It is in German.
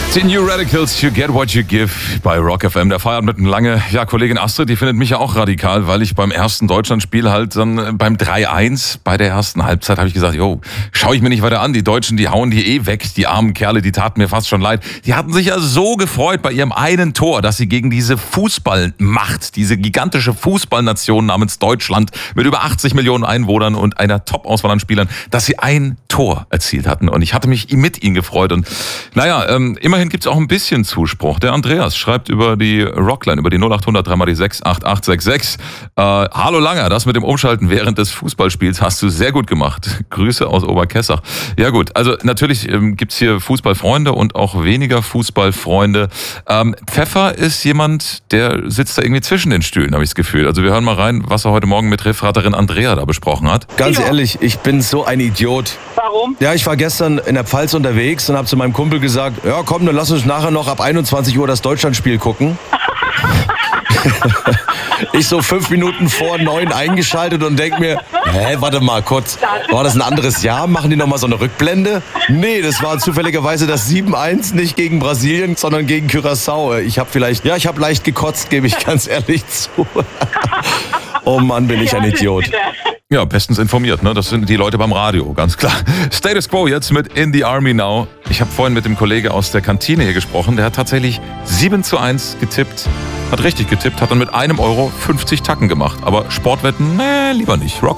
Die New Radicals, You Get What You Give bei Rock FM. Der Feierabend mit einem lange, Kollegin Astrid, die findet mich ja auch radikal, weil ich beim ersten Deutschlandspiel halt dann beim 3-1 bei der ersten Halbzeit habe ich gesagt, schau ich mir nicht weiter an. Die Deutschen, die hauen die weg, die armen Kerle, die taten mir fast schon leid. Die hatten sich ja so gefreut bei ihrem einen Tor, dass sie gegen diese Fußballmacht, diese gigantische Fußballnation namens Deutschland mit über 80 Millionen Einwohnern und einer Top-Auswahl an Spielern, dass sie ein Tor erzielt hatten. Und ich hatte mich mit ihnen gefreut. Und immerhin gibt es auch ein bisschen Zuspruch. Der Andreas schreibt über die Rockline, über die 0800 3x6 8866. Hallo Langer, das mit dem Umschalten während des Fußballspiels hast du sehr gut gemacht. Grüße aus Oberkessach. Ja gut, also natürlich gibt's hier Fußballfreunde und auch weniger Fußballfreunde. Pfeffer ist jemand, der sitzt da irgendwie zwischen den Stühlen, habe ich das Gefühl. Also wir hören mal rein, was er heute Morgen mit Referatorin Andrea da besprochen hat. Ganz ehrlich, ich bin so ein Idiot. Warum? Ja, ich war gestern in der Pfalz unterwegs und habe zu meinem Kumpel gesagt, ja komm, dann lass uns nachher noch ab 21 Uhr das Deutschlandspiel gucken. Ich so 5 Minuten vor 9 eingeschaltet und denk mir, warte mal kurz, war das ein anderes Jahr? Machen die nochmal so eine Rückblende? Nee, das war zufälligerweise das 7-1 nicht gegen Brasilien, sondern gegen Curaçao. Ich habe leicht gekotzt, gebe ich ganz ehrlich zu. Oh Mann, bin ich ein Idiot. Ja, bestens informiert, ne? Das sind die Leute beim Radio, ganz klar. Status Quo jetzt mit In the Army Now. Ich habe vorhin mit dem Kollege aus der Kantine hier gesprochen. Der hat tatsächlich 7-1 getippt. Hat richtig getippt, hat dann mit 1 Euro 50 Tacken gemacht. Aber Sportwetten, lieber nicht. Rock